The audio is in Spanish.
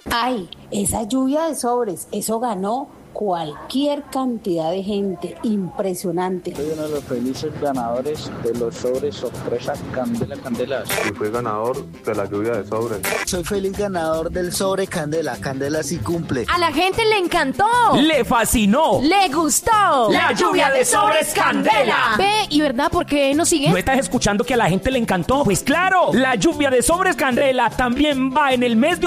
Ay, esa lluvia de sobres, eso ganó cualquier cantidad de gente, impresionante. Soy uno de los felices ganadores de los sobres sorpresa Candela Candelas. Y fui ganador de la lluvia de sobres. Soy feliz ganador del sobre Candela. Candela sí cumple. A la gente le encantó. Le fascinó. Le gustó. La lluvia de sobres Candela. Ve, ¿y verdad por qué nos siguen? ¿No estás escuchando que a la gente le encantó? Pues claro, la lluvia de sobres Candela también va en el mes de